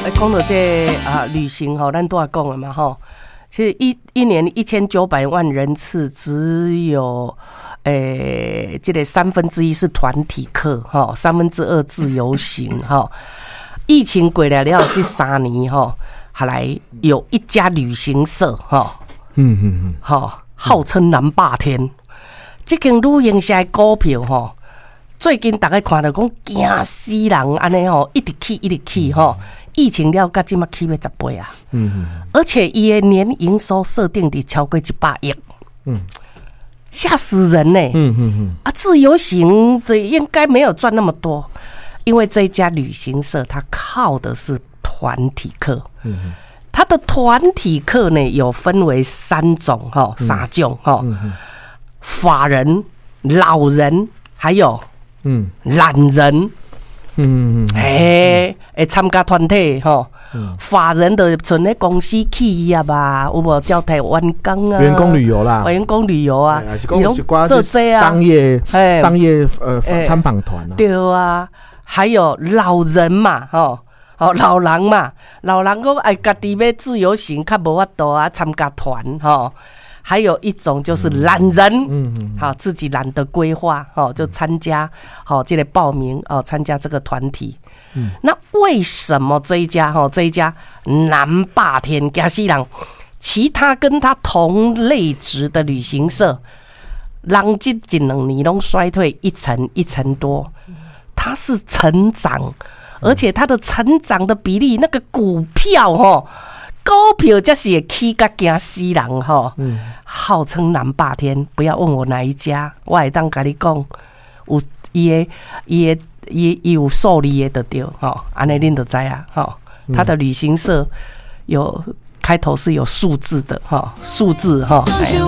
讲到这旅行吼，咱都要讲了嘛吼。其实一年1900万人次，只有这个1/3是团体客哈，2/3自由行哈。疫情过来了这3年哈，后来有一家旅行社哈，号称南霸天。这间旅行社的股票哈，最近大家看到讲惊死人安尼吼，一直起吼。疫情了，到现在起要10倍啊！而且伊的年营收设定的超过100亿，吓死人呢！自由行这应该没有赚那么多，因为这一家旅行社它靠的是团体客，它的团体客呢有分为3种3种法人、老人还有懒人。参加团体吼，法人的存咧公司企业啊，有无招待员工啊？ 员工旅游啦， 员工旅游啊， 伊拢做这啊，商业参访团啊， 对啊，还有老人嘛，老人嘛，老人讲哎，家己要自由行，较无法度啊，参加团吼。还有一种就是懒人，自己懒得规划，就参加，这个报名，参加这个团体。那为什么这一家南霸天惊死人，其他跟他同类值的旅行社，人这1-2年都衰退1成多，它是成长，而且它的成长的比例，那个股票股票才是会起甲惊死人号称南霸天，不要问我哪一家，我会当跟你讲，有伊有受理的对安尼恁就知啊他的旅行社有开头是有数字的数字